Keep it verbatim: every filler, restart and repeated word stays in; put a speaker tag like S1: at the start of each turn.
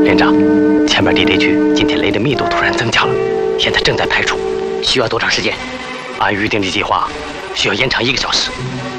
S1: 连长，前面地雷区今天雷的密度突然增加了，现在正在排除，需要多长时间？按预定的计划，需要延长一个小时。